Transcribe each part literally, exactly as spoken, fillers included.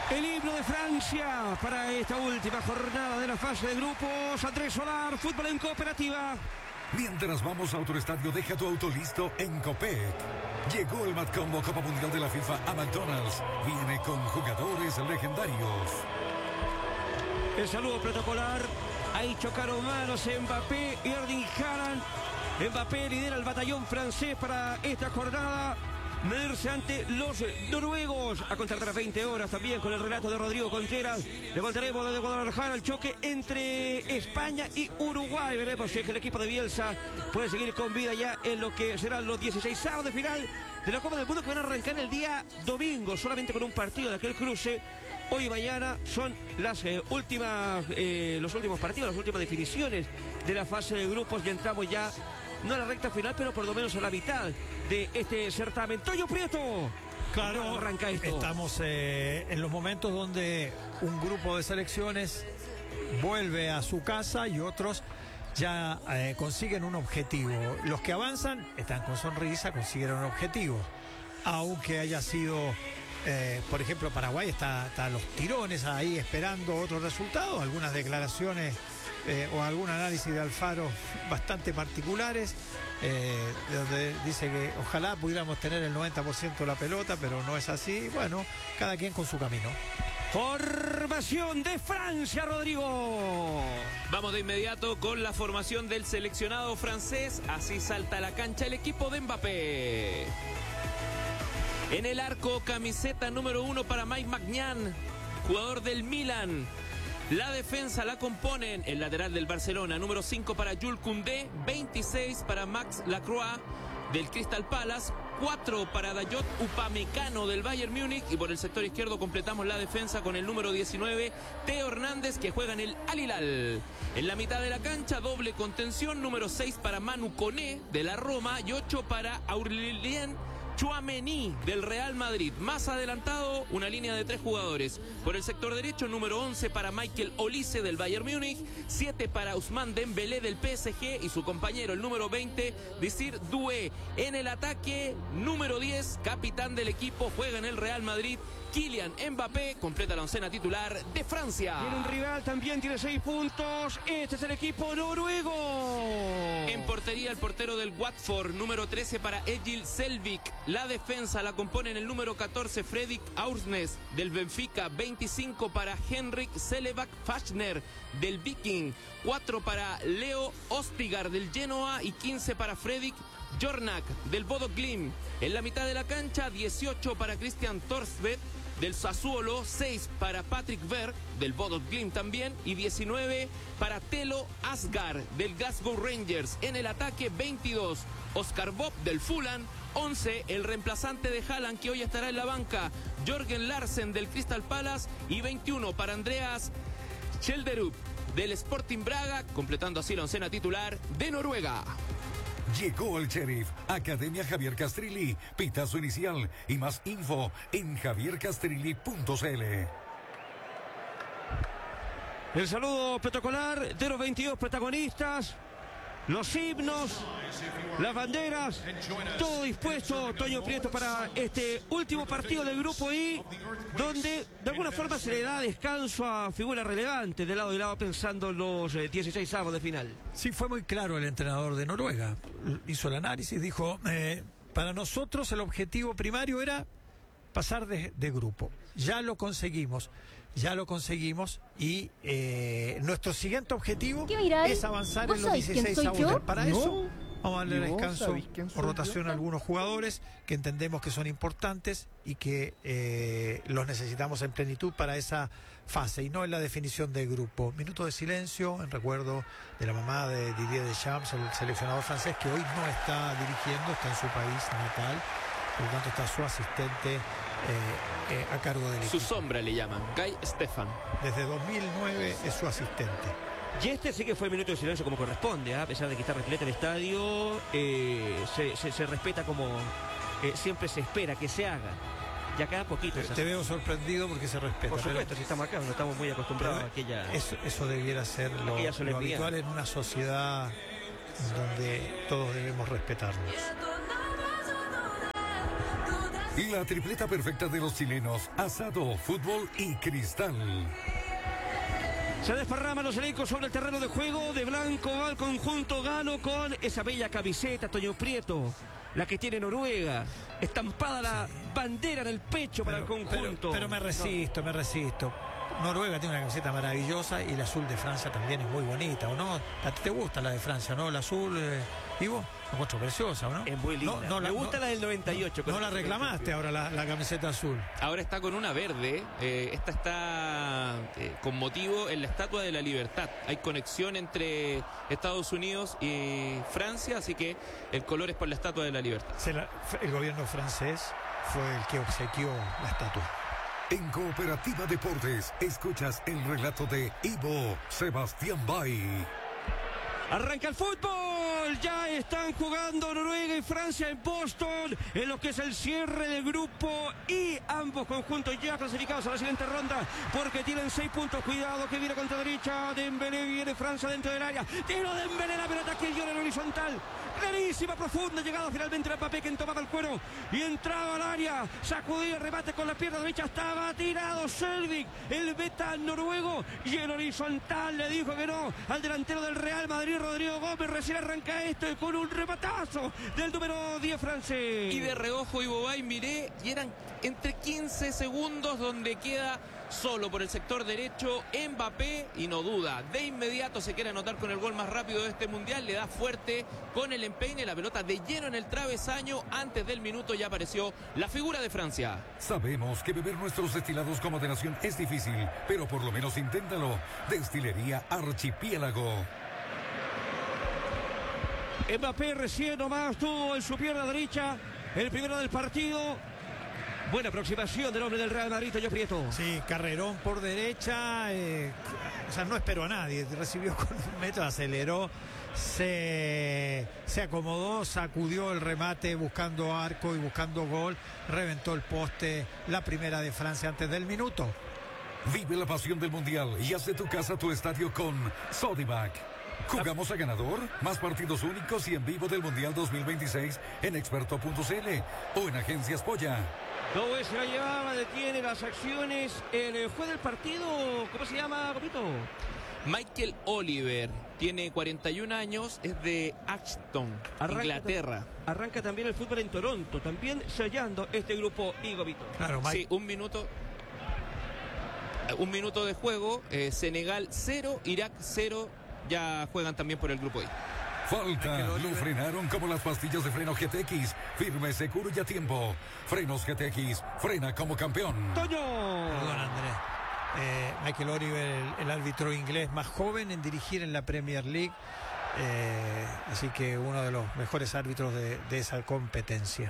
El himno de Francia para esta última jornada de la fase de grupos. Andrés Solar, fútbol en cooperativa. Mientras vamos a otro estadio, deja tu auto listo en Copec. Llegó el Matcombo Copa Mundial de la FIFA a McDonald's. Viene con jugadores legendarios. El saludo protocolar. Ahí chocaron manos Mbappé y Erling Haaland. Mbappé lidera el batallón francés para esta jornada. Medirse ante los noruegos. A contar de las veinte horas también con el relato de Rodrigo Contreras. Le contaremos desde Guadalajara el choque entre España y Uruguay. Veremos si el equipo de Bielsa puede seguir con vida ya en lo que serán los dieciséis de final de la Copa del Mundo, que van a arrancar el día domingo, solamente con un partido de aquel cruce. Hoy y mañana son las eh, últimas, eh, los últimos partidos, las últimas definiciones de la fase de grupos. Y entramos ya, no a la recta final, pero por lo menos a la mitad de este certamen. Toño Prieto, claro, ¿cómo arranca esto? Estamos eh, en los momentos donde un grupo de selecciones vuelve a su casa y otros ya eh, consiguen un objetivo. Los que avanzan están con sonrisa, consiguieron un objetivo, aunque haya sido eh, por ejemplo, Paraguay está, está a los tirones ahí esperando otros resultados, algunas declaraciones eh, o algún análisis de Alfaro bastante particulares, eh, donde dice que ojalá pudiéramos tener el noventa por ciento de la pelota, pero no es así. Bueno, cada quien con su camino. Formación de Francia, Rodrigo. Vamos de inmediato con la formación del seleccionado francés. Así salta a la cancha el equipo de Mbappé. En el arco, camiseta número uno para Mike Maignan, jugador del Milan. La defensa la componen el lateral del Barcelona, número cinco para Jules Koundé, veintiséis para Max Lacroix del Crystal Palace, cuatro para Dayot Upamecano del Bayern Múnich, y por el sector izquierdo completamos la defensa con el número diecinueve, Theo Hernández, que juega en el Al Hilal. En la mitad de la cancha, doble contención, número seis para Manu Koné de la Roma y ocho para Aurélien Tchouaméni del Real Madrid. Más adelantado, una línea de tres jugadores. Por el sector derecho, número once para Michael Olise del Bayern Múnich, siete para Ousmane Dembélé del P S G y su compañero, el número veinte, Désiré Doué. En el ataque, número diez, capitán del equipo, juega en el Real Madrid, Kylian Mbappé, completa la oncena titular de Francia. Tiene un rival, también tiene seis puntos. Este es el equipo noruego. En portería, el portero del Watford, número trece para Egil Selvik. La defensa la componen el número catorce, Fredrik Aursnes del Benfica, veinticinco para Henrik Selebak Fachner del Viking, cuatro para Leo Ostigar del Genoa y quince para Fredrik Jornak del Bodo Glimt. En la mitad de la cancha, dieciocho para Christian Thorstvedt del Sassuolo, seis para Patrick Berg del Bodo Glimt también y diecinueve para Telo Asgar del Glasgow Rangers. En el ataque, veintidós, Oscar Bob del Fulham, once, el reemplazante de Haaland, que hoy estará en la banca, Jørgen Larsen del Crystal Palace, y veintiuno para Andreas Schjelderup del Sporting Braga, completando así la oncena titular de Noruega. Llegó el Sheriff, Academia Javier Castrilli, pitazo inicial y más info en javier castrilli punto c l. El saludo protocolar de los veintidós protagonistas, los himnos, las banderas, todo dispuesto, Toño Prieto, para este último partido del Grupo I, donde de alguna forma se le da descanso a figuras relevantes de lado y lado, pensando en los eh, dieciséis avos de final. Sí, fue muy claro el entrenador de Noruega. Hizo el análisis, dijo, eh, para nosotros el objetivo primario era pasar de, de grupo. Ya lo conseguimos, ya lo conseguimos y eh, nuestro siguiente objetivo es avanzar en los dieciséis avos. Para no. eso vamos a darle descanso o rotación a algunos jugadores que entendemos que son importantes y que eh, los necesitamos en plenitud para esa fase y no en la definición del grupo. Minuto de silencio en recuerdo de la mamá de Didier Deschamps, el seleccionador francés, que hoy no está dirigiendo, está en su país natal. Por lo tanto está su asistente eh, eh, a cargo del equipo. Su sombra le llaman, Guy Stefan. Desde dos mil nueve es su asistente. Y este sí que fue el minuto de silencio como corresponde, ¿eh? A pesar de que está repleto el estadio, eh, se, se, se respeta como eh, siempre se espera que se haga. Y acá poquito. Te veo sorprendido porque se respeta. Por supuesto, si estamos acá, no estamos muy acostumbrados a aquella... Eso, eso debiera ser lo, lo habitual en una sociedad donde todos debemos respetarnos. La tripleta perfecta de los chilenos, asado, fútbol y cristal. Se desparraman los elencos sobre el terreno de juego. De blanco va el conjunto galo con esa bella camiseta, Toño Prieto, la que tiene Noruega, estampada la bandera en el pecho para Pero, el conjunto. pero, pero me resisto, me resisto. Noruega tiene una camiseta maravillosa y el azul de Francia también es muy bonita, ¿o no? ¿A ti te gusta la de Francia, no? El azul, eh, Ivo, la encuentro preciosa, ¿o no? Es muy linda. No, no, Me la, gusta no, la del noventa y ocho. No, no la reclamaste ahora, la, la camiseta azul. Ahora está con una verde. Eh, esta está eh, con motivo en la Estatua de la Libertad. Hay conexión entre Estados Unidos y Francia, así que el color es por la Estatua de la Libertad. Se la, el gobierno francés fue el que obsequió la estatua. En Cooperativa Deportes, escuchas el relato de Ivo Sebastián Bay. Arranca el fútbol, ya están jugando Noruega y Francia en Boston, en lo que es el cierre del grupo y ambos conjuntos ya clasificados a la siguiente ronda, porque tienen seis puntos. Cuidado que viene contra derecha, Dembélé, viene Francia dentro del área, tiro de Dembélé, la pelota que dio en el horizontal, clarísima, profunda, llegada finalmente a Mbappé, quien tomaba el cuero y entraba al área, sacudía, remate con la pierna derecha, estaba tirado Selvik, el beta noruego, y el horizontal le dijo que no al delantero del Real Madrid, Rodrigo Gómez. Recién arranca esto con un rematazo del número diez francés. Y de reojo Ivo Bay miré y eran entre quince segundos donde queda solo por el sector derecho Mbappé y no duda, de inmediato se quiere anotar con el gol más rápido de este mundial, le da fuerte con el empeine, la pelota de lleno en el travesaño. Antes del minuto ya apareció la figura de Francia. Sabemos que beber nuestros destilados con moderación es difícil, pero por lo menos inténtalo. Destilería Archipiélago. Mbappé recién nomás tuvo en su pierna derecha el primero del partido. Buena aproximación del hombre del Real Madrid, Toño Prieto. Sí, carrerón por derecha, eh, o sea, no esperó a nadie, recibió con un metro, aceleró, se, se acomodó, sacudió el remate buscando arco y buscando gol, reventó el poste, la primera de Francia antes del minuto. Vive la pasión del Mundial y haz de tu casa tu estadio con Sodimac. Jugamos a ganador, más partidos únicos y en vivo del Mundial dos mil veintiséis en experto punto c l o en Agencias Polla. Todo se la llevaba, detiene las acciones. El juez del partido, ¿cómo se llama, Copito? Michael Oliver, tiene cuarenta y un años, es de Ashton, Arranca Inglaterra. ta- arranca también el fútbol en Toronto, también sellando este grupo y Copito. Claro, Mike. Sí, un minuto. Un minuto de juego, eh, Senegal cero, Irak cero, ya juegan también por el grupo I. Falta, lo frenaron como las pastillas de freno G T X. Firme, seguro y a tiempo. Frenos G T X, frena como campeón. ¡Toño! Perdón, Andrés. Eh, Michael Oliver, el, el árbitro inglés más joven en dirigir en la Premier League. Eh, así que uno de los mejores árbitros de, de esa competencia.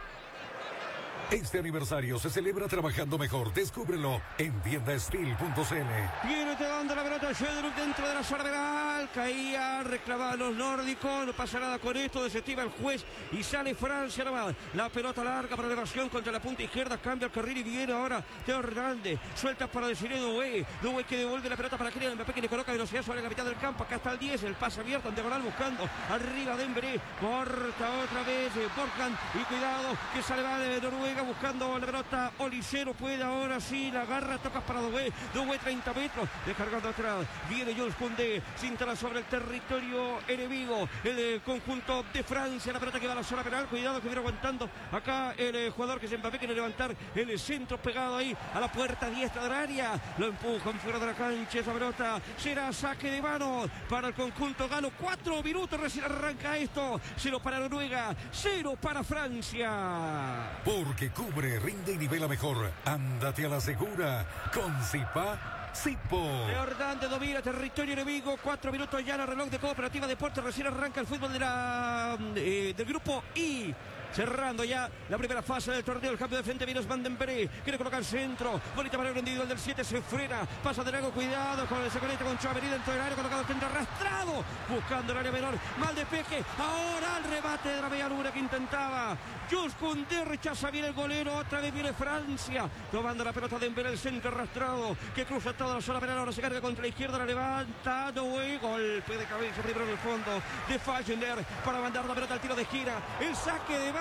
Este aniversario se celebra trabajando mejor. Descúbrelo en tienda steel punto c l. Viene dando la pelota Schöderup dentro de la zona penal. Caía, reclamaban los nórdicos. No pasa nada con esto. Desestima el juez y sale Francia nomás. La pelota larga para elevación contra la punta izquierda. Cambia el carril y viene ahora Teo Hernández. Suelta para Desiree Doué. Doué que devuelve la pelota para Kylian Mbappé, que le coloca velocidad sobre la mitad del campo. Acá está el diez. El pase abierto en diagonal buscando arriba de Dembélé. Corta otra vez Borjan. Y cuidado que sale mal de Noruega buscando la pelota. Olicero puede ahora sí. La agarra. Tocas para Doué. Doué treinta metros. Descargando atrás. Viene Jules Koundé. Cinta sobre el territorio enemigo. El eh, conjunto de Francia. La pelota que va a la zona penal. Cuidado que viene aguantando acá el eh, jugador que es Mbappé. Quiere levantar el centro pegado ahí a la puerta diestra del área. Lo empujan fuera de la cancha. Esa pelota será saque de mano para el conjunto galo. Cuatro minutos recién arranca esto. Cero para Noruega. Cero para Francia. Porque cubre, rinde y nivela mejor. Ándate a la segura con Zipa. Sipo. Teo Hernández domina territorio enemigo. Cuatro minutos ya en el reloj de Cooperativa Deportes. Recién arranca el fútbol de la, eh, del grupo I. Cerrando ya la primera fase del torneo. El cambio de frente viene Van Dembélé. Quiere colocar el centro. Bonita manera individual del siete. Se frena. Pasa de largo. Cuidado con el conecta con Chouameni dentro del área. Colocado el centro arrastrado. Buscando el área menor. Mal de Peque. Ahora el remate de la media luna que intentaba. Jules Koundé rechaza bien el golero. Otra vez viene Francia. Tomando la pelota de Dembélé. El centro arrastrado. Que cruza toda la zona penal. Ahora se carga contra la izquierda. La levanta. Doué. Golpe de cabeza primero en el fondo de Fallender. Para mandar la pelota al tiro de esquina. El saque de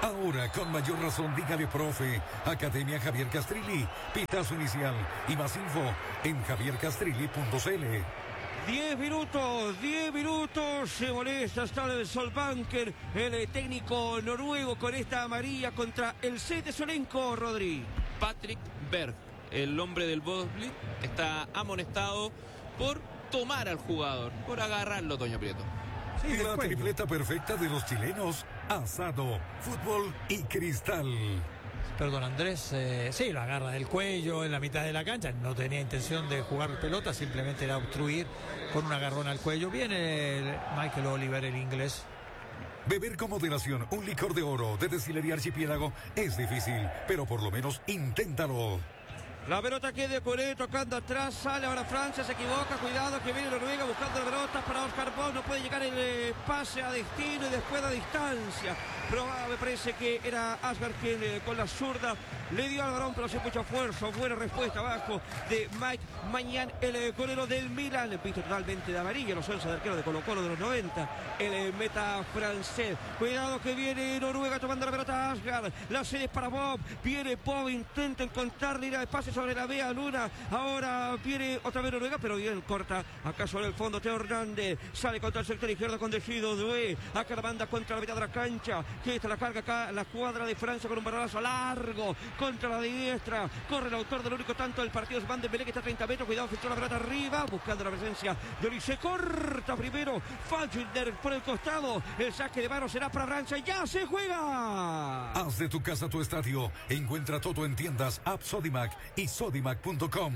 Ahora, con mayor razón, dígale profe. Academia Javier Castrilli. Pitazo inicial y más info en javier castrilli punto c l. Diez minutos, diez minutos, se molesta hasta el Solbanker, el técnico noruego con esta amarilla contra el set de Solenco, Rodri. Patrick Berg, el hombre del Bosley, está amonestado por tomar al jugador, por agarrarlo, Toño Prieto. Sí, la tripleta perfecta de los chilenos: asado, fútbol y cristal. Perdón, Andrés, eh, sí, lo agarra del cuello en la mitad de la cancha, no tenía intención de jugar pelota, simplemente era obstruir con un agarrón al cuello. Viene el Michael Oliver, el inglés. Beber con moderación un licor de oro de Destilería Archipiélago es difícil, pero por lo menos inténtalo. La pelota que de Coré tocando atrás, sale ahora Francia, se equivoca, cuidado que viene Noruega buscando la pelota para Oscar Bob, no puede llegar el eh, pase a destino y después a distancia. Probable, me parece que era Asgard quien eh, con la zurda le dio al balón, pero sin mucho esfuerzo. Buena respuesta abajo de Mike Maignan, el eh, golero del Milan, visto totalmente de amarillo, los once de arquero de Colo Colo de los noventa, el eh, meta francés. Cuidado que viene Noruega tomando la pelota a Asgard, la sede es para Bob, viene Bob, intenta encontrarle ir a espacio sobre la vía Luna, ahora viene otra vez Noruega, pero bien corta, acá sobre el fondo Teo Hernández, sale contra el sector izquierdo con Decido Due, acá la banda contra la mitad de la cancha, que está la carga acá, la cuadra de Francia con un barrazo largo, contra la diestra, corre el autor del único tanto del partido, es Van de Belé, que está a treinta metros, cuidado, filtró la pelota arriba, buscando la presencia de Olise, corta primero, Falchilder por el costado, el saque de mano será para Francia, ya se juega. Haz de tu casa tu estadio, encuentra todo en tiendas, app Sodimac y sodimac punto com.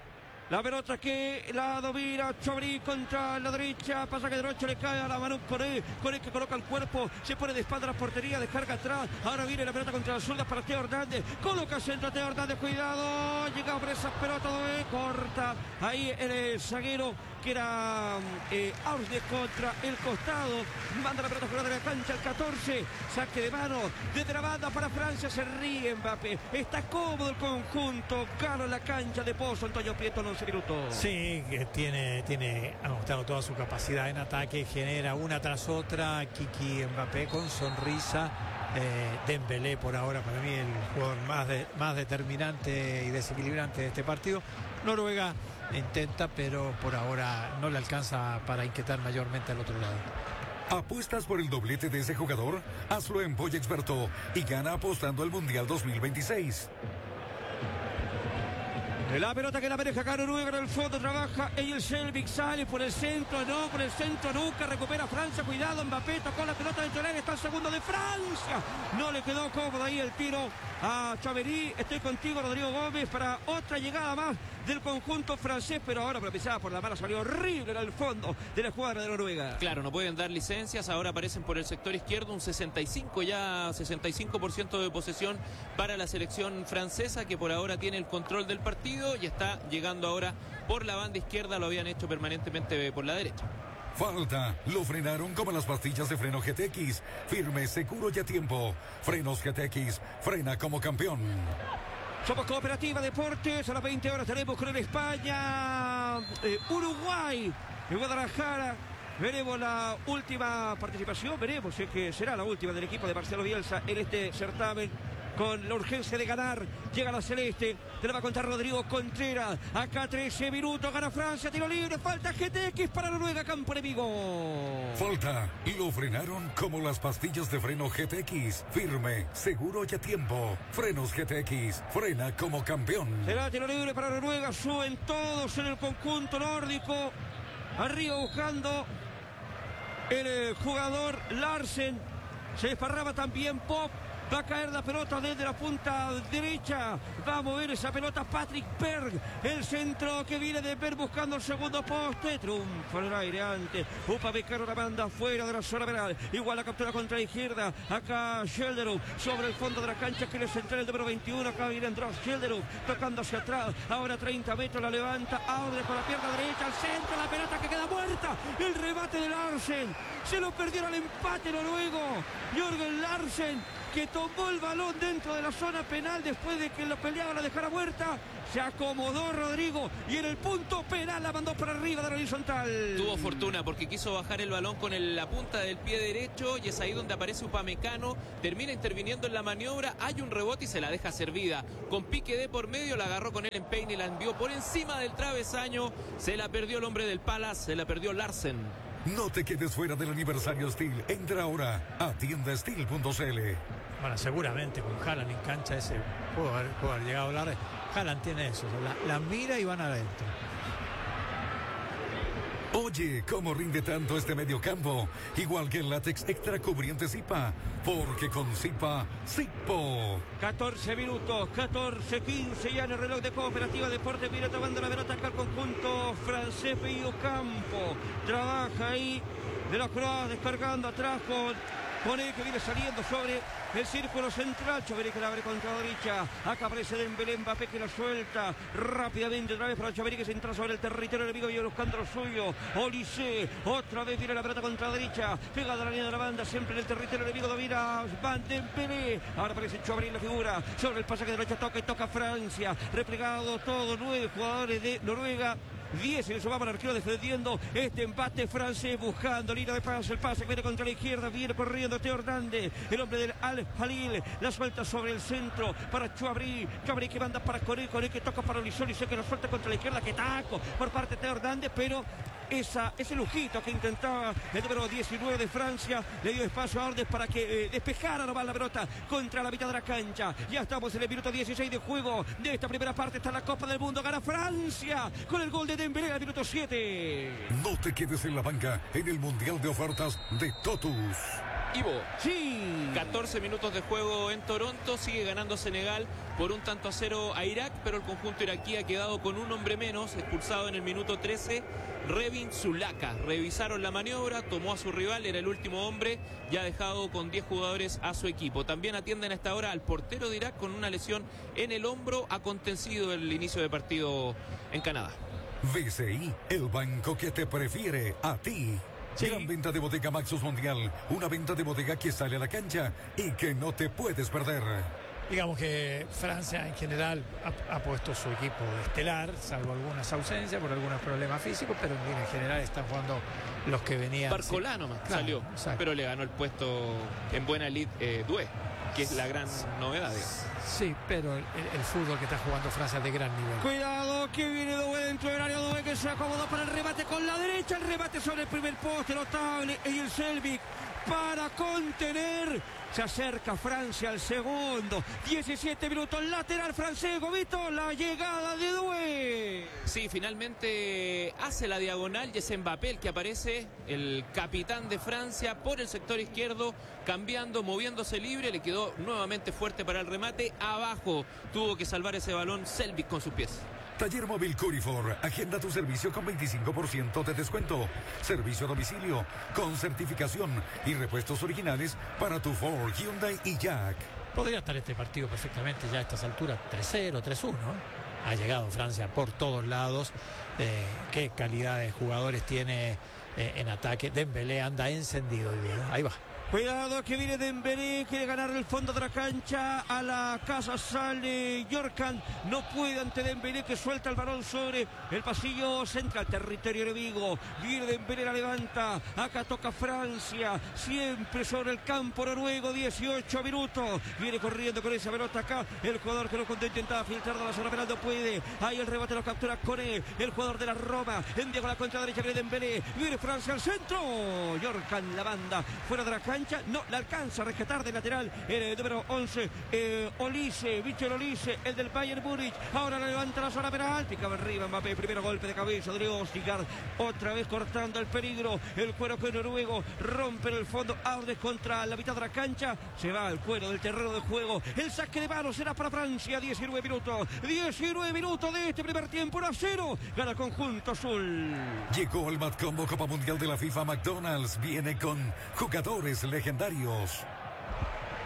La pelota que la domina Chabrí contra la derecha, pasaje derecho, le cae a la mano Coré, Coré que coloca el cuerpo, se pone de espalda a la portería, descarga atrás, ahora viene la pelota contra la zurda para Teo Hernández, coloca centro Teo Hernández, cuidado, llega por esa pelota, de corta, ahí el, el zaguero que era eh, Ausnes contra el costado, manda la pelota fuera de la cancha, el catorce, saque de mano, desde la banda para Francia, se ríe Mbappé, está cómodo el conjunto, gana la cancha de Pozo, Antonio Prieto, once minutos. Sí, que tiene, tiene ha mostrado toda su capacidad en ataque, genera una tras otra, Kiki Mbappé con sonrisa, eh, Dembélé por ahora para mí el jugador más, de, más determinante y desequilibrante de este partido. Noruega intenta, pero por ahora no le alcanza para inquietar mayormente al otro lado. ¿Apuestas por el doblete de ese jugador? Hazlo en Polla Experto y gana apostando al Mundial dos mil veintiséis. La pelota que la maneja acá Noruega en el fondo, trabaja el Selvik, sale por el centro, no, por el centro nunca, recupera Francia, cuidado, Mbappé tocó la pelota dentro del área, está el segundo de Francia, no le quedó cómodo ahí el tiro a Chabrí. Estoy contigo, Rodrigo Gómez, para otra llegada más del conjunto francés, pero ahora propiciada por la mano, salió horrible en el fondo de la escuadra de Noruega. Claro, no pueden dar licencias, ahora aparecen por el sector izquierdo un sesenta y cinco, ya sesenta y cinco por ciento de posesión para la selección francesa, que por ahora tiene el control del partido y está llegando ahora por la banda izquierda, lo habían hecho permanentemente por la derecha. Falta, lo frenaron como las pastillas de freno G T X, firme, seguro y a tiempo. Frenos G T X, frena como campeón. Somos Cooperativa Deportes, a las veinte horas estaremos con el España, eh, Uruguay, en Guadalajara. Veremos la última participación, veremos si es que será la última del equipo de Marcelo Bielsa en este certamen. Con la urgencia de ganar, llega la celeste, te la va a contar Rodrigo Contreras, acá trece minutos, gana Francia, tiro libre, falta G T X para Noruega, campo enemigo. Falta, y lo frenaron como las pastillas de freno G T X, firme, seguro y a tiempo. Frenos G T X, frena como campeón. Será tiro libre para Noruega, suben todos en el conjunto nórdico, arriba buscando el eh, jugador Larsen, se desparraba también Pop. Va a caer la pelota desde la punta derecha. Va a mover esa pelota Patrick Berg. El centro que viene de Berg buscando el segundo poste. Triunfa en el aire antes. Upa Beccaro la banda fuera de la zona penal. Igual la captura contra la izquierda. Acá Schelderup sobre el fondo de la cancha. Que le centra el número veintiuno. Acá viene András Schelderup tocando hacia atrás. Ahora treinta metros la levanta. Ahora con la pierna derecha al centro. La pelota que queda muerta. El remate de Larsen. Se lo perdieron al empate noruego. Jürgen Larsen, que tomó el balón dentro de la zona penal después de que lo peleaba la dejara muerta se acomodó Rodrigo y en el punto penal la mandó para arriba de la horizontal. Tuvo fortuna porque quiso bajar el balón con el, la punta del pie derecho y es ahí donde aparece Upamecano, termina interviniendo en la maniobra, hay un rebote y se la deja servida. Con pique de por medio la agarró con el empeine y la envió por encima del travesaño. Se la perdió el hombre del Palace, se la perdió Larsen. No te quedes fuera del aniversario Steel. Entra ahora a tienda steel punto c l. Bueno, seguramente con Haaland en cancha ese pudo haber, pudo haber llegado a hablar. Haaland tiene eso, la, la mira y van adentro. Oye, ¿cómo rinde tanto este mediocampo? Igual que el látex extra cubriente Zipa, porque con Zipa, Zipo. catorce minutos, catorce quince ya en el reloj de Cooperativa Deporte Pira, tomando la pelota acá al conjunto francés. Pío Campo trabaja ahí de la Croix, descargando atrás con Con él que viene saliendo sobre el círculo central. Chaveré que la abre contra la derecha. Acá aparece Dembélé, Mbappé que la suelta rápidamente otra vez para Chaveré que se entra sobre el territorio enemigo y buscando lo suyo. Olise, otra vez viene la pelota contra la derecha. Pegada a la línea de la banda, siempre en el territorio enemigo. Domina Van Dembélé. Ahora aparece Chaveré en la figura. Sobre el pasaje de derecha toca y toca Francia. Replegado todo, nueve jugadores de Noruega. diez y le sumamos al arquero defendiendo este empate francés, buscando línea de pase, el pase que viene contra la izquierda, viene corriendo Teo Hernández, el hombre del Al Jalil, la suelta sobre el centro para Chouabri, Chouabri que manda para Coré, Coré que toca para Olise, Olise que la suelta contra la izquierda, que taco por parte de Teo Hernández, pero esa, ese lujito que intentaba el número diecinueve de Francia le dio espacio a Ordes para que eh, despejara nomás la pelota contra la mitad de la cancha. Ya estamos en el minuto dieciséis de juego de esta primera parte. Está la Copa del Mundo, gana Francia con el gol de Dembélé al minuto siete. No te quedes en la banca en el Mundial de Ofertas de Totus. Ivo, sí, catorce minutos de juego en Toronto, sigue ganando Senegal por un tanto a cero a Irak, pero el conjunto iraquí ha quedado con un hombre menos, expulsado en el minuto trece, Revin Zulaka. Revisaron la maniobra, tomó a su rival, era el último hombre, ya ha dejado con diez jugadores a su equipo. También atienden a esta hora al portero de Irak con una lesión en el hombro, acontecido el inicio de partido en Canadá. B C I, el banco que te prefiere a ti. Sí. Gran venta de Bodega Maxus Mundial, una venta de bodega que sale a la cancha y que no te puedes perder. Digamos que Francia en general ha, ha puesto su equipo estelar, salvo algunas ausencias por algunos problemas físicos, pero en línea general están jugando los que venían. Barcolá nomás Claro, salió, exacto. pero le ganó el puesto en buena elite eh, Doué, que es la gran novedad, digamos. Sí, pero el, el fútbol que está jugando Francia es de gran nivel. cuidado que viene Doué dentro del área. Doué que se acomodó para el remate con la derecha, el remate sobre el primer poste, notable, y el Selvik para contener. Se acerca Francia al segundo. diecisiete minutos, lateral francés, Gobito, la llegada de Doué. Sí, finalmente hace la diagonal y es Mbappé el que aparece, el capitán de Francia, por el sector izquierdo, cambiando, moviéndose libre, le quedó nuevamente fuerte para el remate, abajo tuvo que salvar ese balón Selvik con sus pies. Taller Móvil Curifor, agenda tu servicio con veinticinco por ciento de descuento. Servicio a domicilio, con certificación y repuestos originales para tu Ford, Hyundai y Jack. Podría estar este partido perfectamente ya a estas alturas tres cero, tres uno. Ha llegado Francia por todos lados. Eh, qué calidad de jugadores tiene eh, en ataque. Dembélé anda encendido hoy día. Ahí va. Cuidado que viene Dembélé, quiere ganar el fondo de la cancha, a la casa sale Yorkan, no puede ante Dembélé que suelta el balón sobre el pasillo central, territorio enemigo, viene Dembélé, la levanta, acá toca Francia, siempre sobre el campo noruego, dieciocho minutos, viene corriendo con esa pelota acá, el jugador que lo contó intentaba filtrar de la zona penal, no puede, ahí el rebate lo captura Coré, el jugador de la Roma, en diagonal contra la derecha viene Dembélé, viene Francia al centro, Yorkan la banda, fuera de la cancha, no la alcanza a rescatar de lateral el número once, eh, Olise, Víctor Olise, el del Bayern Múnich, ahora la levanta la zona penal, picaba arriba Mbappé, primero golpe de cabeza de Osigard, otra vez cortando el peligro, el cuero que noruego rompe en el fondo, Audes contra la mitad de la cancha, se va al cuero del terreno de juego, el saque de mano será para Francia, diecinueve minutos, diecinueve minutos de este primer tiempo, uno a cero, gana el conjunto azul. Llegó el Mad Combo Copa Mundial de la FIFA. McDonald's viene con jugadores legendarios.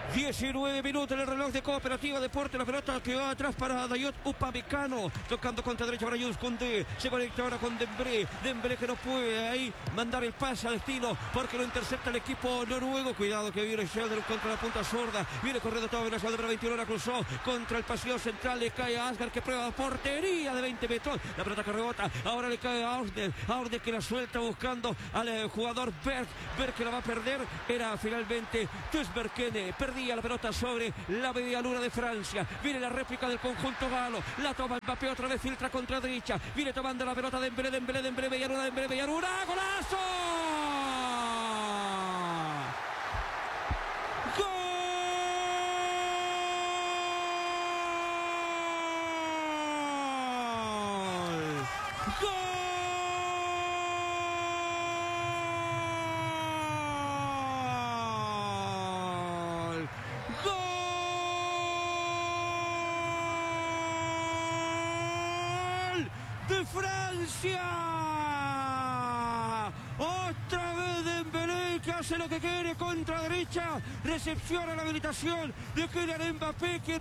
diecinueve minutos en el reloj de Cooperativa Deporte. La pelota que va atrás para Dayot Upamecano. Tocando contra derecha para Jules Koundé. Se conecta ahora con Dembélé. Dembélé que no puede ahí mandar el pase a destino porque lo intercepta el equipo noruego. Cuidado que viene Sheldon contra la punta zurda. Viene corriendo todo velocidad de veintiuno. La cruzó contra el pasillo central. Le cae a Asgard que prueba portería de veinte metros. La pelota que rebota. Ahora le cae a Aurde. Aurde que la suelta buscando al eh, jugador Berg. Berg que la va a perder. Era finalmente Tusberkene. Perdía la pelota sobre la media luna de Francia. Viene la réplica del conjunto galo. La toma Mbappé otra vez, filtra contra derecha. Viene tomando la pelota de Dembélé, Dembélé, Dembélé, Bellanura, Dembélé, Bellanura. ¡Golazo! ¡Gol! ¡Gol! De Francia, otra vez Dembélé que hace lo que quiere contra derecha, recepciona la habilitación de Kylian Mbappé que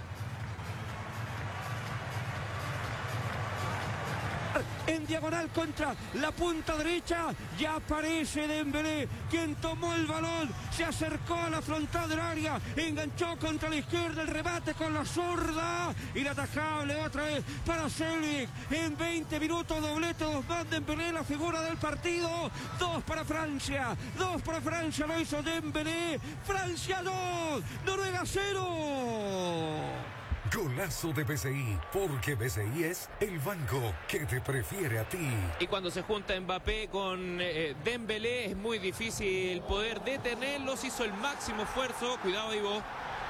en diagonal contra la punta derecha. Ya aparece Dembélé, quien tomó el balón, se acercó a la frontal del área, enganchó contra la izquierda, el remate con la zurda, inatacable otra vez para Selvig. En veinte minutos doblete, dos más Dembélé, la figura del partido. Dos para Francia, dos para Francia, lo hizo Dembélé. Francia dos, Noruega cero. Golazo de B C I, porque B C I es el banco que te prefiere a ti. Y cuando se junta Mbappé con eh, Dembélé es muy difícil poder detenerlos. Hizo el máximo esfuerzo. Cuidado, Ivo.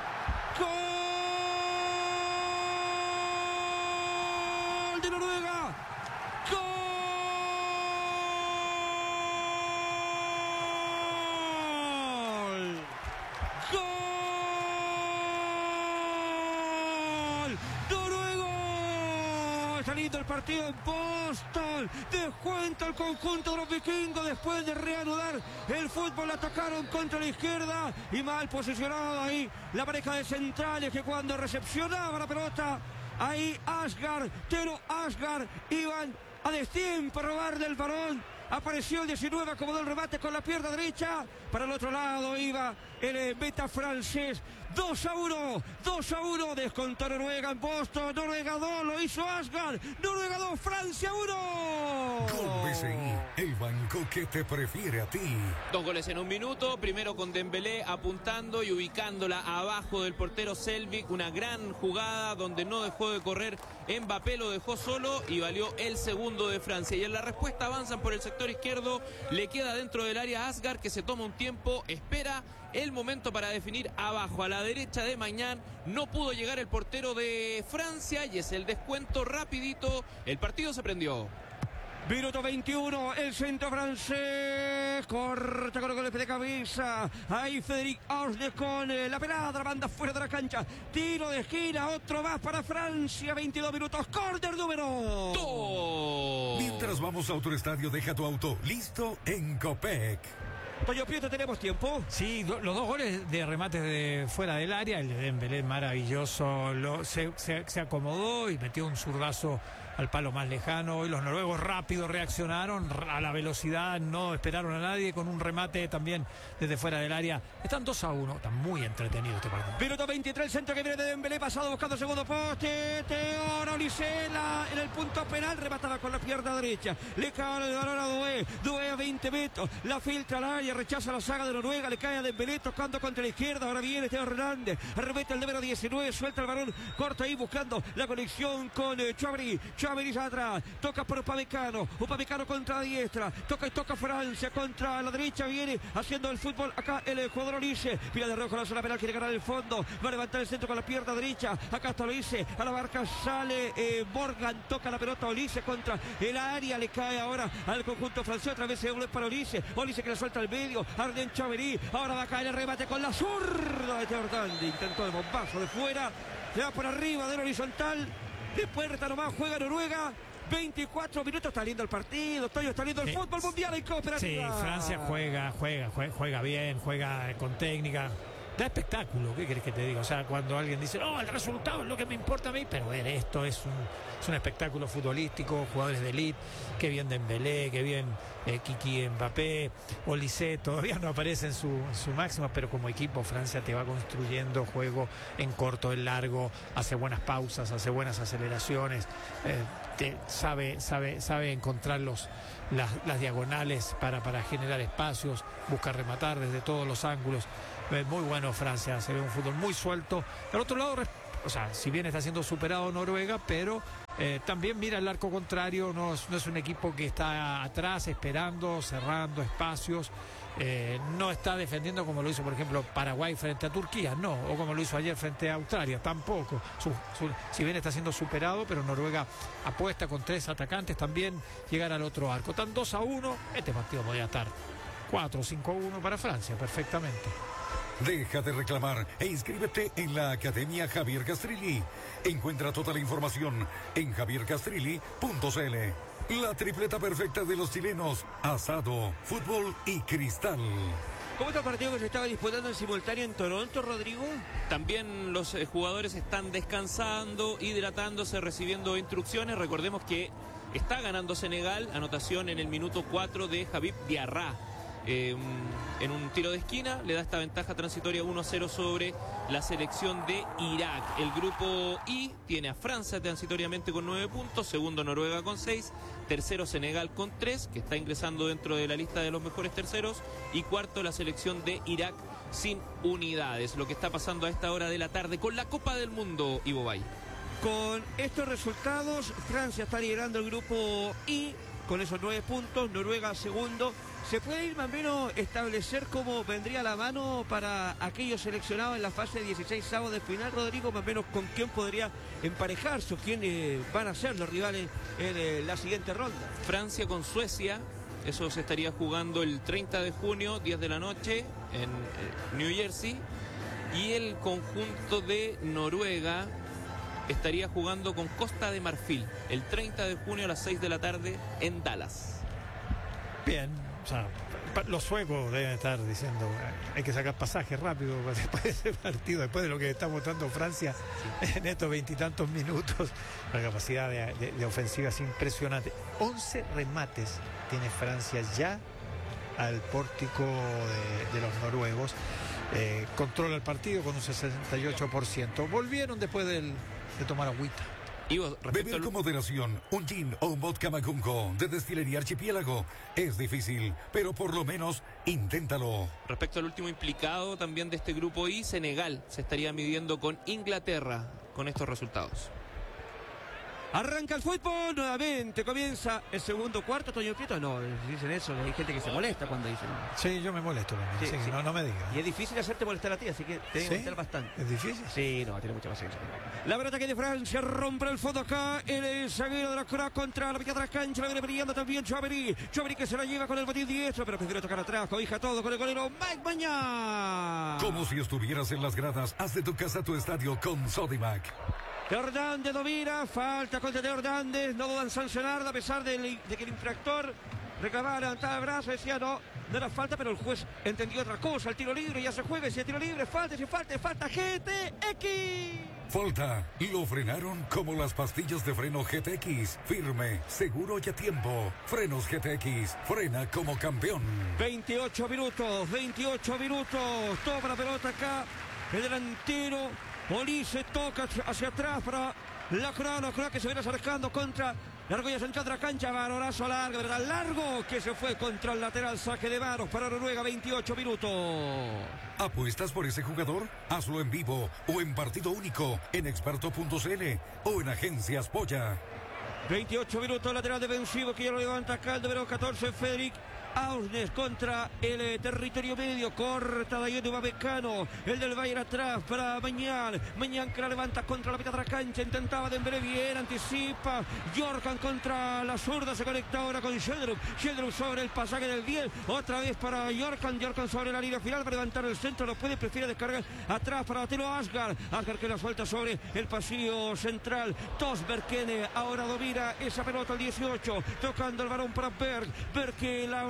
¡Gol de Noruega! ¡Gol! Saliendo el partido en Boston, descuenta el conjunto de los vikingos después de reanudar el fútbol. Atacaron contra la izquierda y mal posicionado ahí la pareja de centrales que cuando recepcionaba la pelota ahí Asgard, Tero Asgard iban a destiempo a robar del balón. Apareció el diecinueve, acomodó el remate con la pierna derecha. Para el otro lado iba el meta francés. dos a uno, dos a uno. Descontó Noruega en Boston. Noruega dos, lo hizo Asgard. Noruega dos, Francia uno. Gol B C I, el banco que te prefiere a ti. Dos goles en un minuto. Primero con Dembélé apuntando y ubicándola abajo del portero Selvig. Una gran jugada donde no dejó de correr Mbappé, lo dejó solo y valió el segundo de Francia. Y en la respuesta avanzan por el sector izquierdo. Le queda dentro del área Asgard, que se toma un tiempo, espera el momento para definir abajo. A la derecha de Mañán no pudo llegar el portero de Francia y es el descuento rapidito. El partido se prendió. Minuto veintiuno, el centro francés, corta con el golpe de cabeza, ahí Federic Ausnes con eh, la pelada, la banda fuera de la cancha, tiro de esquina, otro más para Francia, veintidós minutos, córner número dos. Mientras vamos a otro estadio, deja tu auto listo en Copec. Toño Prieto, ¿tenemos tiempo? Sí, do, los dos goles de remates de fuera del área, el de Dembélé maravilloso, lo, se, se, se acomodó y metió un zurdazo al palo más lejano. Y los noruegos rápido reaccionaron a la velocidad, no esperaron a nadie, con un remate también desde fuera del área. Están dos a uno, están muy entretenidos este partido. Minuto veintitrés, el centro que viene de Dembélé, pasado buscando segundo poste, Teodoro Olisela en el punto penal, remataba con la pierna derecha, le cae el balón a Doué, Doué a veinte metros, la filtra al área, rechaza la saga de Noruega, le cae a Dembélé tocando contra la izquierda, ahora viene Teo Hernández, remete el número diecinueve, suelta el balón, corta ahí buscando la conexión con eh, Chouameni, Chouameni atrás, toca por Upamecano, Upamecano contra la diestra, toca y toca Francia, contra la derecha viene haciendo el fútbol acá el jugador Olise, mira de rojo la zona penal, quiere ganar el fondo, va a levantar el centro con la pierna derecha, acá está Olise, a la barca sale eh, Morgan, toca la pelota Olise contra el área, le cae ahora al conjunto francés, otra vez se vuelve para Olise, Olise que le suelta al medio, Arden Chouameni, ahora va a caer el remate con la zurda de Teo Hernández, intentó el bombazo de fuera, se va por arriba del horizontal, de puerta nomás juega Noruega. veinticuatro minutos, está lindo el partido, Toño, está lindo el sí, fútbol mundial en cooperativa. Sí, Francia juega, juega, juega, juega bien, juega con técnica. da espectáculo, ¿qué querés que te diga? O sea, cuando alguien dice, no, el resultado es lo que me importa a mí, pero ver, esto es un, es un espectáculo futbolístico, jugadores de elite, qué bien Dembélé, qué bien eh, Kiki Mbappé, Olise, todavía no aparece en su, en su máxima, pero como equipo Francia te va construyendo juego en corto, en largo, hace buenas pausas, hace buenas aceleraciones, eh, te, sabe, sabe, sabe encontrar los, las, las diagonales para, para generar espacios, busca rematar desde todos los ángulos. Muy bueno Francia, se ve un fútbol muy suelto. Al otro lado, o sea, si bien está siendo superado Noruega, pero eh, también mira el arco contrario, no es, no es un equipo que está atrás esperando, cerrando espacios, eh, no está defendiendo como lo hizo, por ejemplo, Paraguay frente a Turquía, no, o como lo hizo ayer frente a Australia, tampoco. Su, su, si bien está siendo superado, pero Noruega apuesta con tres atacantes también llegar al otro arco. Están dos a uno, este partido podría estar cuatro o cinco a uno para Francia, perfectamente. Deja de reclamar e inscríbete en la Academia Javier Castrilli. Encuentra toda la información en javier castrilli punto c l. La tripleta perfecta de los chilenos: asado, fútbol y cristal. ¿Cómo está el partido que se estaba disputando en simultáneo en Toronto, Rodrigo? También los eh, jugadores están descansando, hidratándose, recibiendo instrucciones. Recordemos que está ganando Senegal, anotación en el minuto cuatro de Habib Diarra. Eh, en un tiro de esquina le da esta ventaja transitoria uno a cero sobre la selección de Irak. El grupo I tiene a Francia transitoriamente con nueve puntos, segundo Noruega con seis, tercero Senegal con tres, que está ingresando dentro de la lista de los mejores terceros, y cuarto la selección de Irak sin unidades. Lo que está pasando a esta hora de la tarde con la Copa del Mundo, Ivo Bay. Con estos resultados, Francia está liderando el grupo I con esos nueve puntos, Noruega segundo. ¿Se puede ir más o menos establecer cómo vendría la mano para aquellos seleccionados en la fase dieciséis avos de final, Rodrigo? Más o menos con quién podría emparejarse o quiénes van a ser los rivales en eh, la siguiente ronda. Francia con Suecia, eso se estaría jugando el treinta de junio, diez de la noche, en eh, New Jersey. Y el conjunto de Noruega estaría jugando con Costa de Marfil el treinta de junio a las seis de la tarde en Dallas. Bien. O sea, los suecos deben estar diciendo hay que sacar pasajes rápido después de ese partido, después de lo que está mostrando Francia sí. en estos veintitantos minutos. La capacidad de, de, de ofensiva es impresionante. once remates tiene Francia ya al pórtico de, de los noruegos. Eh, controla el partido con un sesenta y ocho por ciento. Volvieron después del, de tomar agüita. Beber al... con moderación un gin o un vodka Macunco de Destilería Archipiélago es difícil, pero por lo menos inténtalo. Respecto al último implicado también de este grupo I, Senegal se estaría midiendo con Inglaterra con estos resultados. Arranca el fútbol, nuevamente comienza el segundo cuarto. Toño Prieto, no, dicen eso, hay gente que se molesta cuando dicen. Sí, yo me molesto también, sí, sí, sí. No, no me digas. Y es difícil hacerte molestar a ti, así que te debe ¿Sí? molestar bastante. ¿Es difícil? Sí, no, tiene mucha paciencia. La pelota que de Francia rompe el fondo acá, el zaguero de la Croa contra la mitad de la cancha, la viene brillando también Chouameni. Chouameni que se la lleva con el botín diestro, pero prefiere tocar atrás, cobija todo con el golero Mike Mañán. Como si estuvieras en las gradas, haz de tu casa tu estadio con Sodimac. Hernández domina, falta contra de Hernández, no dudan sancionarla a pesar de, de que el infractor reclamaba, levantaba el brazo, decía no, no era falta, pero el juez entendió otra cosa, el tiro libre, ya se juega, si el tiro libre, falta, si falta, falta, G T X. Falta, y lo frenaron como las pastillas de freno G T X, firme, seguro y a tiempo. Frenos G T X, frena como campeón. veintiocho minutos, veintiocho minutos, toma la pelota acá, el delantero. Olise toca hacia atrás para la Croa, la Croa que se viene acercando contra la argolla central de la cancha, valorazo largo, ¿verdad? Largo que se fue contra el lateral, saque de manos para Noruega, veintiocho minutos. ¿Apuestas por ese jugador? Hazlo en vivo o en partido único en experto punto c l o en Agencias Polla. veintiocho minutos, lateral defensivo que ya lo levanta acá el número catorce, Federic Ausnes contra el eh, territorio medio, corta de ahí de Upamecano, el del Bayern atrás para Mañán, Mañán que la levanta contra la mitad de la cancha, intentaba Dembélé, bien, anticipa, Jorkan contra la zurda, se conecta ahora con Sheldrup, Sheldrup sobre el pasaje del diez, otra vez para Jorkan, Jorkan sobre la línea final para levantar el centro, lo puede, prefiere descargar atrás para Telo Asgard, Asgard que la suelta sobre el pasillo central, Tosberg que ahora domina esa pelota al dieciocho, tocando el balón para Berg, Berg que la abre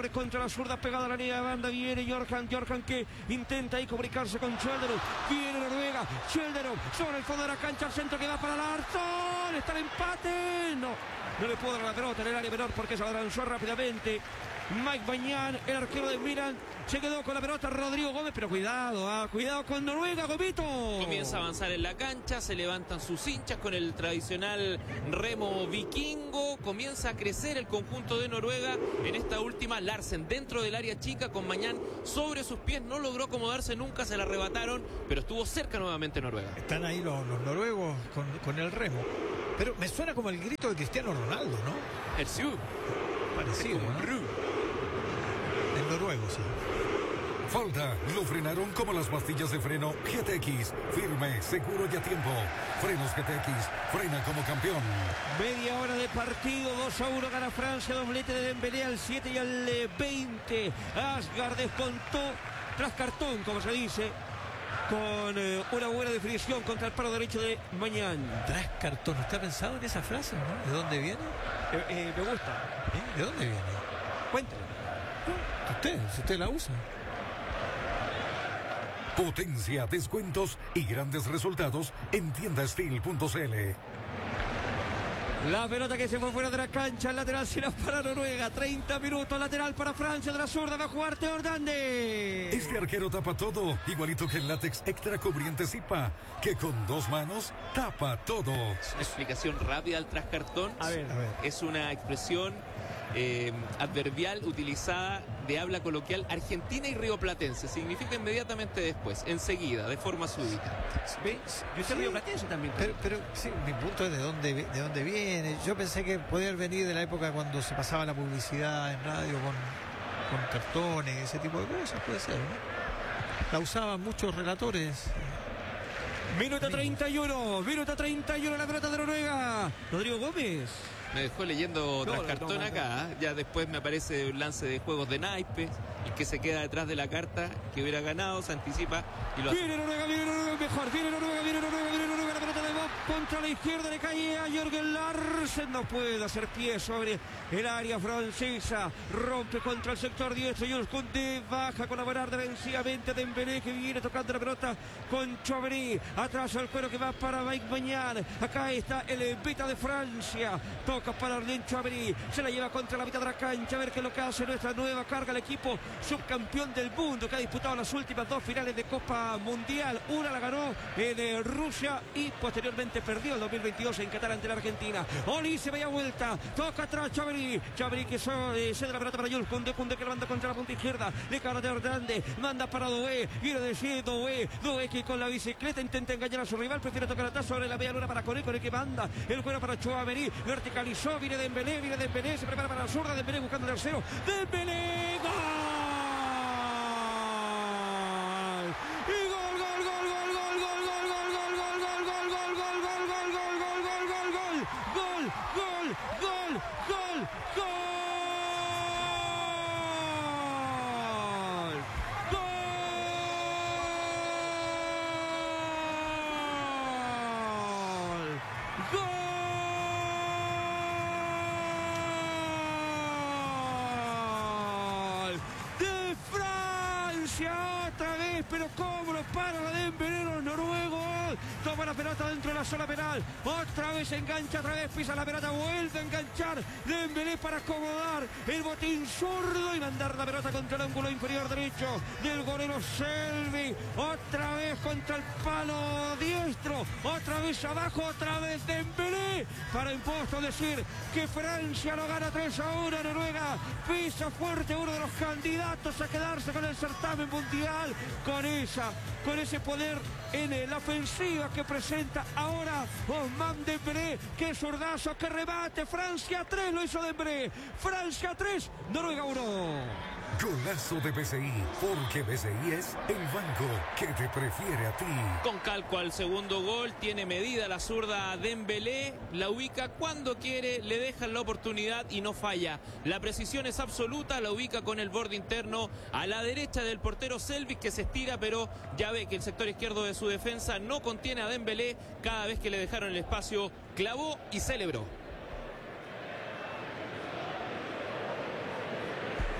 Garde contra la zurda pegada a la línea de banda. Viene Jorjan, Jorjan que intenta ahí comunicarse con Schjelderup. Viene Noruega, Schjelderup sobre el fondo de la cancha, al centro que va para Larsson. Está el empate. No, no le puedo dar la pelota en el área menor porque se avanzó rápidamente. Mike Maignan, el arquero de Milan, se quedó con la pelota. Rodrigo Gómez, pero cuidado, ah, cuidado con Noruega, Gomito. Comienza a avanzar en la cancha, se levantan sus hinchas con el tradicional remo vikingo. Comienza a crecer el conjunto de Noruega en esta última. Larsen dentro del área chica con Maignan sobre sus pies. No logró acomodarse nunca, se la arrebataron, pero estuvo cerca nuevamente Noruega. Están ahí los, los noruegos con, con el remo. Pero me suena como el grito de Cristiano Ronaldo, ¿no? El Siu. Parecido, ¿no? El noruego, sí. Falta, lo frenaron como las pastillas de freno G T X. Firme, seguro y a tiempo. Frenos G T X, frena como campeón. Media hora de partido, dos a uno gana Francia, doblete de Dembélé al siete y al eh, veinte. Asgard descontó tras cartón, como se dice, con eh, una buena definición contra el palo derecho de Maignan. Tras cartón, ¿usted ha pensado en esa frase, no? ¿De dónde viene? Eh, eh, me gusta. ¿Eh? ¿De dónde viene? Cuéntale. Usted, si usted la usa. Potencia, descuentos y grandes resultados en tienda steel punto c l. La pelota que se fue fuera de la cancha, el lateral será para Noruega. treinta minutos, lateral para Francia, de la zurda va a jugar Theo Hernández. Este arquero tapa todo, igualito que el látex extra cubriente Zipa, que con dos manos tapa todo. Una explicación rápida al tras cartón. A ver, a ver. Es una expresión eh, adverbial utilizada de habla coloquial argentina y rioplatense. Significa inmediatamente después, enseguida, de forma súbita. ¿Ves? Yo soy rioplatense también. Pero, pero sí, mi punto es de dónde, de dónde viene. Yo pensé que podía venir de la época cuando se pasaba la publicidad en radio con, con cartones, ese tipo de cosas, puede ser, ¿no? La usaban muchos relatores. Minuto treinta y uno, minuto treinta y uno, la pelota de Noruega. Rodrigo Gómez. Me dejó leyendo No, tras no, cartón no, no, acá. ¿eh? Ya después me aparece un lance de juegos de naipes. El que se queda detrás de la carta que hubiera ganado se anticipa y lo hace. Viene Noruega, viene Noruega, mejor. Viene Noruega, viene Noruega, viene Noruega. La pelota de Bob contra la izquierda, le cae a Jørgen Larsen. No puede hacer pie sobre el área francesa. Rompe contra el sector diestro. Jules Koundé baja con la barra vencidamente. Dembélé que viene tocando la pelota con Chouameni. Atrás el cuero que va para Mike Maignan. Acá está el beta de Francia. Toca para Arlen Chouameni. Se la lleva contra la mitad de la cancha. A ver qué es lo que hace nuestra nueva carga. El equipo subcampeón del mundo que ha disputado las últimas dos finales de Copa Mundial. Una la ganó en eh, Rusia y posteriormente perdió el dos mil veintidós en Qatar ante la Argentina. Oli se veía vuelta. Toca atrás Chouameni. Chouameni que so, eh, cede la pelota para Jules Koundé. Koundé que la manda contra la punta izquierda. Le cara de Hernández. Manda para Doué. Viene de sí, Doué. Doué que con la bicicleta intenta engañar a su rival. Prefiere tocar atrás sobre la media luna para Koné. Koné que manda el cuero para Chouameni. Verticalizó. Viene Dembélé. Viene Dembélé. Se prepara para la zurda. Dembélé buscando el tercero. Dembélé. ¡Gol! Otra vez, pero cómo lo para la Dembélé, los noruegos. Toma la pelota dentro de la zona penal. Otra vez engancha, otra vez pisa la pelota, vuelve a enganchar Dembélé para acomodar el botín zurdo y mandar la pelota contra el ángulo inferior derecho del golero Selby. Otra vez contra el palo diestro. Otra vez abajo, otra vez Dembélé. Para impuesto decir que Francia lo gana tres a uno. Noruega pisa fuerte, uno de los candidatos a quedarse con el certamen mundial. Con esa, con ese poder en la ofensiva que presenta ahora Ousmane Dembélé. Qué zurdazo, qué remate. Francia tres, lo hizo Dembélé. Francia tres, Noruega uno. Golazo de B C I, porque B C I es el banco que te prefiere a ti. Con calco al segundo gol, tiene medida la zurda Dembélé, la ubica cuando quiere, le dejan la oportunidad y no falla. La precisión es absoluta, la ubica con el borde interno a la derecha del portero Selby, que se estira, pero ya ve que el sector izquierdo de su defensa no contiene a Dembélé. Cada vez que le dejaron el espacio, clavó y celebró.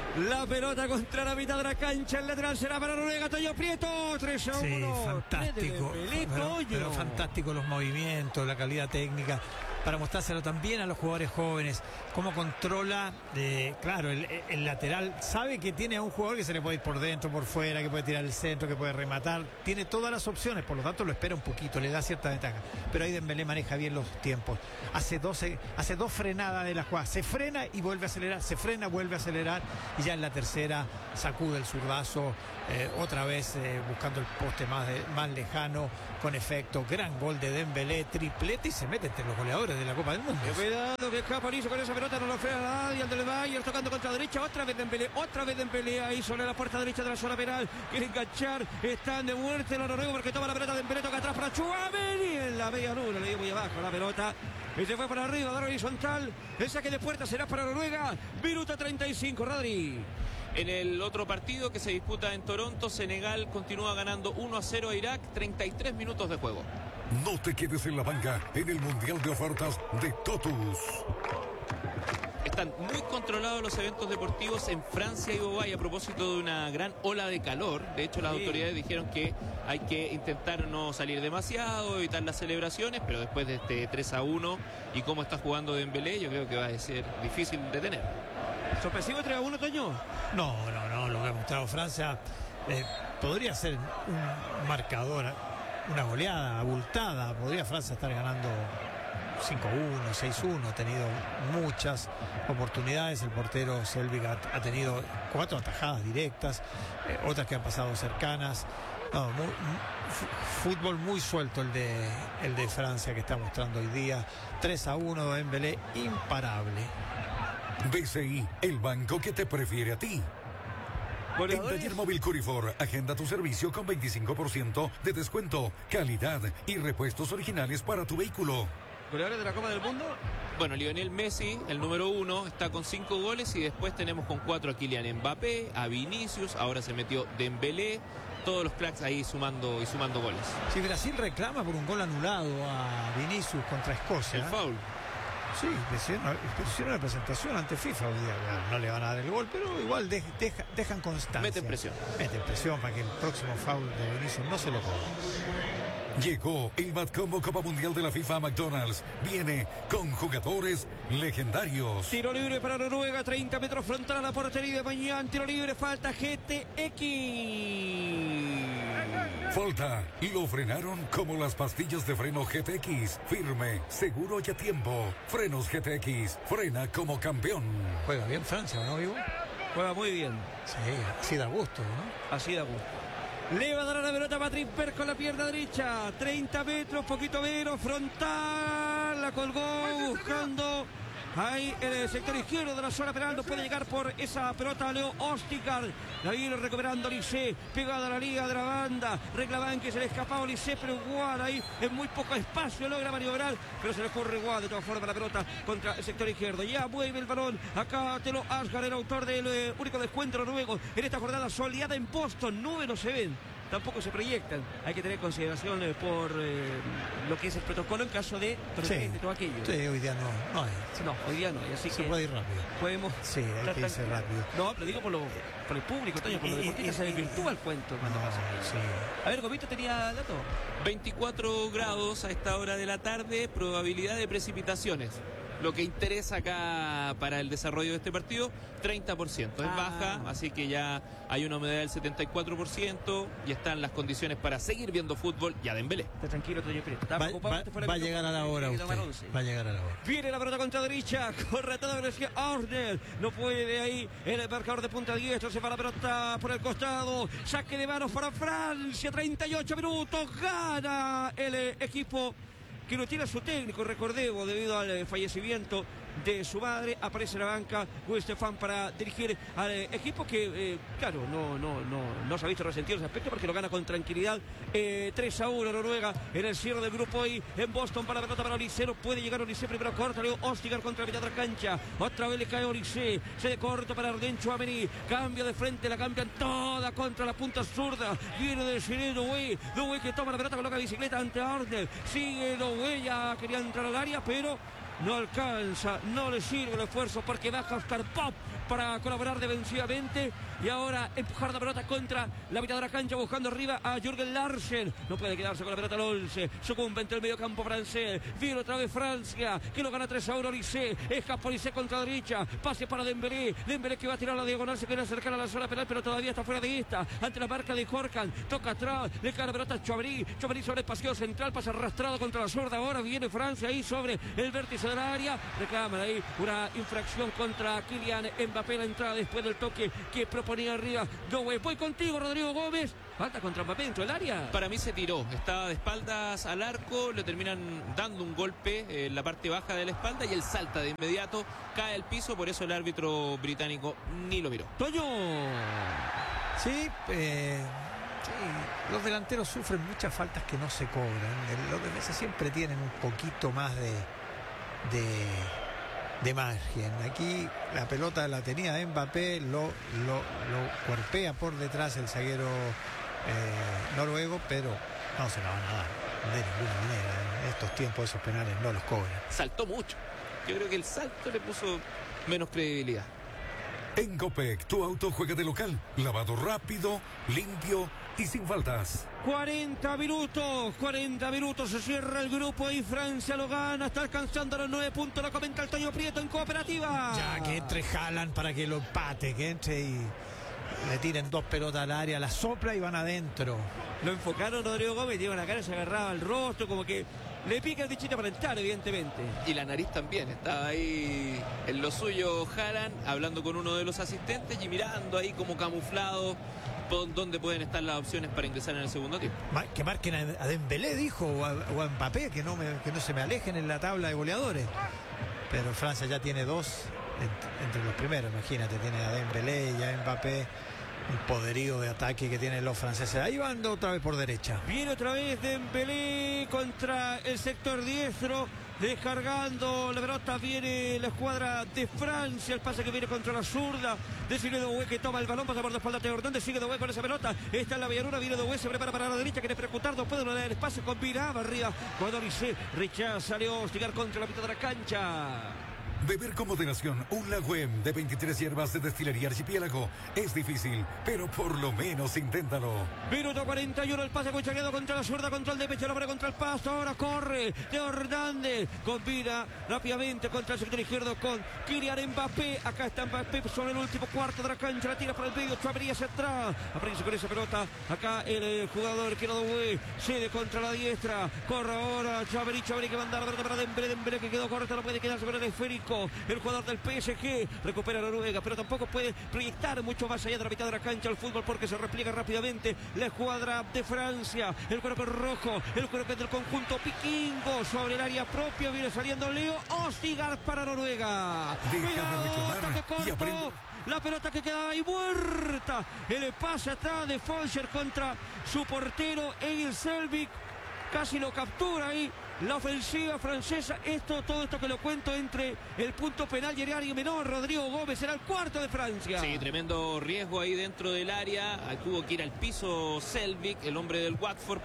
La pelota contra la mitad de la cancha, el lateral será para Noruega, Toño Prieto, tres a uno. Sí, fantástico. Pero, pero fantástico los movimientos, la calidad técnica, para mostrárselo también a los jugadores jóvenes, cómo controla, eh, claro, el, el lateral sabe que tiene a un jugador que se le puede ir por dentro, por fuera, que puede tirar el centro, que puede rematar, tiene todas las opciones, por lo tanto lo espera un poquito, le da cierta ventaja, pero ahí Dembélé maneja bien los tiempos, hace dos, hace dos frenadas de la jugada, se frena y vuelve a acelerar, se frena, vuelve a acelerar, y ya en la tercera sacude el zurdazo, eh, otra vez eh, buscando el poste más, de, más lejano, con efecto, gran gol de Dembélé, triplete, y se mete entre los goleadores de la Copa del Mundo. Cuidado que escapa Liso con esa pelota, no lo frena nadie, el del Bayern tocando contra la derecha, otra vez Dembélé, otra vez Dembélé ahí sobre la puerta derecha de la zona penal, quiere enganchar, están de muerte los noruegos porque toma la pelota Dembélé, toca atrás para Tchouaméni, en la media luna, le dio muy abajo la pelota, y se fue para arriba, dar horizontal, el saque de puerta será para Noruega, minuto treinta y cinco, Rodri. En el otro partido que se disputa en Toronto, Senegal continúa ganando uno a cero a Irak, treinta y tres minutos de juego. No te quedes en la banca en el Mundial de Ofertas de Totus. Están muy controlados los eventos deportivos en Francia y Dubái a propósito de una gran ola de calor. De hecho, las sí. autoridades dijeron que hay que intentar no salir demasiado, evitar las celebraciones, pero después de este tres a uno y cómo está jugando Dembélé, yo creo que va a ser difícil de detener. ¿Sorpresivo tres a uno, Toño? No, no, no, lo que ha mostrado Francia eh, podría ser un marcador, una goleada abultada, podría Francia estar ganando cinco a uno, seis a uno, ha tenido muchas oportunidades, el portero Selvig ha, ha tenido cuatro atajadas directas, eh, otras que han pasado cercanas, no, muy, fútbol muy suelto el de, el de Francia que está mostrando hoy día, tres a uno, Dembélé imparable. B C I, el banco que te prefiere a ti. En Taller Móvil Curifor, agenda tu servicio con veinticinco por ciento de descuento, calidad y repuestos originales para tu vehículo. ¿Goleadores de la Copa del Mundo? Bueno, Lionel Messi, el número uno, está con cinco goles y después tenemos con cuatro a Kylian Mbappé, a Vinicius, ahora se metió Dembélé, todos los cracks ahí sumando y sumando goles. Si Brasil reclama por un gol anulado a Vinicius contra Escocia. El foul. Sí, hicieron, hicieron la presentación ante FIFA hoy día. No le van a dar el gol, pero igual de, deja, dejan constancia. Meten presión. Meten presión para que el próximo foul de Vinicius no se lo cobre. Llegó el Bad Combo Copa Mundial de la FIFA a McDonald's. Viene con jugadores legendarios. Tiro libre para Noruega, treinta metros frontal a la portería de Mañán. Tiro libre, falta G T X. Falta, y lo frenaron como las pastillas de freno G T X. Firme, seguro y a tiempo. Frenos G T X, frena como campeón. Juega bien Francia, ¿no, Ivo? Juega muy bien. Sí, así da gusto, ¿no? Así da gusto. Le va a dar la pelota a Patrick Per con la pierna derecha. treinta metros, poquito menos, frontal. La colgó buscando ahí en el sector izquierdo de la zona penal. No puede llegar por esa pelota Leo Ostigard. La viene recuperando Lisé, pegada a la liga de la banda. Reclaman que se le escapaba Lisé, pero igual ahí en muy poco espacio logra maniobrar, pero se le ocurre igual de todas formas la pelota contra el sector izquierdo. Ya mueve el balón. Acá Telo Asgard, el autor del eh, único descuento noruego en esta jornada soleada en Boston. Nubes no se ven, tampoco se proyectan. Hay que tener consideración eh, por eh, lo que es el protocolo en caso de tormenta, sí, todo aquello. Sí, hoy día no, no hay. No, hoy día no hay, así se que puede ir rápido. Podemos. Sí, hay que irse rápido. No, pero digo por, lo, por el público, Toño, por lo deportista se desvirtúa el cuento cuando no, pasa. Sí. A ver, Gomito tenía dato. veinticuatro grados a esta hora de la tarde, probabilidad de precipitaciones. Lo que interesa acá para el desarrollo de este partido, treinta por ciento. Es ah. baja, así que ya hay una humedad del setenta y cuatro por ciento y están las condiciones para seguir viendo fútbol y a Dembélé. Está tranquilo, Toño Prieto. Va, va, va a llegar a la hora usted. Va a llegar a la hora. Viene la pelota contra derecha, corre a toda velocidad Arnel. No puede ahí en el marcador de punta diestra. Se va la pelota por el costado. Saque de manos para Francia. treinta y ocho minutos. Gana el eh, equipo que lo tiene a su técnico, recordemos, debido al eh, fallecimiento de su madre. Aparece en la banca Stefan para dirigir al eh, equipo que, eh, claro, no, no, no, no se ha visto resentido ese aspecto porque lo gana con tranquilidad. Eh, tres a uno Noruega en el cierre del grupo I en Boston. Para la pelota para Olise, no puede llegar Olise, primero corta Leo Ostigard contra la mitad de la cancha, otra vez le cae Olise, se de corto para Arden Tchouaméni, cambia de frente, la cambian toda contra la punta zurda, viene de Cyril Doué, Doué que toma la pelota, coloca bicicleta ante Arden, sigue Doué, ya quería entrar al área, pero no alcanza, no le sirve el esfuerzo porque baja Oscar Pop para colaborar defensivamente y ahora empujar la pelota contra la mitad de la cancha buscando arriba a Jürgen Larsen. No puede quedarse con la pelota el once, sucumbe entre el medio campo francés, viene otra vez Francia que lo gana tres a uno. Olise, escapa Olise contra la derecha, pase para Dembélé, Dembélé que va a tirar la diagonal, se quiere acercar a la zona penal pero todavía está fuera de esta, ante la marca de Jorkan, toca atrás, le cae la pelota a Chouameni, Chouameni sobre el paseo central, pasa arrastrado contra la zurda, ahora viene Francia ahí sobre el vértice del área, reclaman ahí una infracción contra Kylian Mbappé, la entrada después del toque que proponía arriba Doué. Voy contigo, Rodrigo Gómez. Falta contra Mbappé dentro del área. Para mí se tiró, estaba de espaldas al arco, le terminan dando un golpe en la parte baja de la espalda y él salta de inmediato, cae al piso, por eso el árbitro británico ni lo miró. Toño. Sí, eh, sí, los delanteros sufren muchas faltas que no se cobran. Los defensas siempre tienen un poquito más de, de, de margen. Aquí la pelota la tenía Mbappé, lo, lo, lo cuerpea por detrás el zaguero eh, noruego, pero no se la van a dar de ninguna manera. En estos tiempos esos penales no los cobran. Saltó mucho. Yo creo que el salto le puso menos credibilidad. En Copec, tu auto juega de local. Lavado rápido, limpio y sin faltas. cuarenta minutos, cuarenta minutos, se cierra el grupo y Francia lo gana, está alcanzando los nueve puntos, lo comenta el Toño Prieto en Cooperativa. Ya que entre Haaland para que lo empate, que entre y le tiren dos pelotas al área, la sopla y van adentro. Lo enfocaron Rodrigo Gómez, lleva la cara, se agarraba el rostro, como que le pica el bichito para entrar, evidentemente. Y la nariz también, estaba ahí en lo suyo Haaland, hablando con uno de los asistentes y mirando ahí como camuflado dónde pueden estar las opciones para ingresar en el segundo tiempo. Que marquen a Dembélé, dijo, o a, o a Mbappé, que no, me, que no se me alejen en la tabla de goleadores. Pero Francia ya tiene dos entre, entre los primeros, imagínate, tiene a Dembélé y a Mbappé. Un poderío de ataque que tienen los franceses. Ahí van otra vez por derecha. Viene otra vez Dembélé contra el sector diestro. Descargando la pelota, viene la escuadra de Francia. El pase que viene contra la zurda. Decide Doué que toma el balón, pasa por la espalda de Hernández. Sigue Doué con esa pelota. Está en la Villaruna, viene Doué, se prepara para la derecha. Quiere percutar, no puede, no le da el espacio. Combinaba arriba. Cuando Olise rechaza, le hostigar contra la mitad de la cancha. Beber con moderación un Lagüem de veintitrés hierbas de destilería Archipiélago es difícil, pero por lo menos inténtalo. Minuto cuarenta y uno, el pase cuchareado contra la zurda, contra el de pecho, el hombre contra el pasto, ahora corre Teo Hernández, combina rápidamente contra el sector izquierdo con Kylian Mbappé, acá está Mbappé sobre el último cuarto de la cancha, la tira por el medio, Chouameni hacia atrás, aparece con esa pelota, acá el, el jugador que no Doué, cede contra la diestra, corre ahora Chouameni, Chouameni que manda la pelota para Dembélé, Dembélé que quedó correcto, no puede quedarse con el esférico. El jugador del P S G recupera Noruega, pero tampoco puede proyectar mucho más allá de la mitad de la cancha el fútbol porque se repliega rápidamente la escuadra de Francia. El cuerpo rojo, el cuerpo del conjunto vikingo sobre el área propia, viene saliendo Leo Ostigar para Noruega. Deja de reclamar y aprende. La pelota que quedaba ahí muerta. El pase atrás de Folcher contra su portero Egil Selvik. Casi lo captura ahí la ofensiva francesa. Esto, todo esto que lo cuento entre el punto penal y el área menor. Rodrigo Gómez era el cuarto de Francia. Sí, tremendo riesgo ahí dentro del área. Tuvo que ir al piso Selvik, el hombre del Watford,